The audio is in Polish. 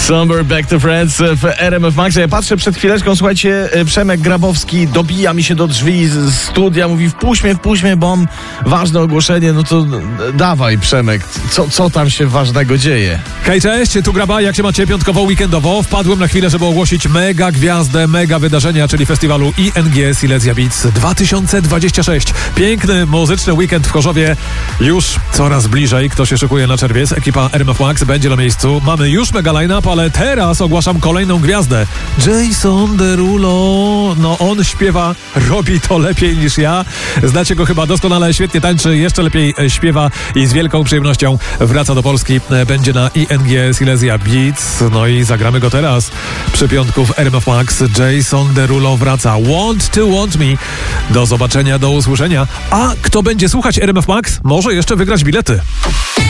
Somewhere Back to Friends w RMF Max. Ja patrzę przed chwileczką, słuchajcie, Przemek Grabowski dobija mi się do drzwi z studia, mówi wpuść mnie, bo mam ważne ogłoszenie. No to dawaj, Przemek, co tam się ważnego dzieje? Hej, cześć, tu Graba, jak się macie piątkowo, weekendowo? Wpadłem na chwilę, żeby ogłosić mega gwiazdę, mega wydarzenia, czyli festiwalu ING Silesia Beats 2026. Piękny, muzyczny weekend w Chorzowie już coraz bliżej. Kto się szykuje na czerwiec? Ekipa RMF Max będzie na miejscu. Mamy już mega line-up, ale teraz ogłaszam kolejną gwiazdę. Jason Derulo. No on śpiewa, robi to lepiej niż ja. Znacie go chyba doskonale, świetnie tańczy, jeszcze lepiej śpiewa i z wielką przyjemnością wraca do Polski. Będzie na ING Silesia Beats. No i zagramy go teraz przy piątku w RMF Max. Jason Derulo wraca. Want to Want Me. Do zobaczenia, do usłyszenia. A kto będzie słuchać RMF Max, może jeszcze wygrać bilety.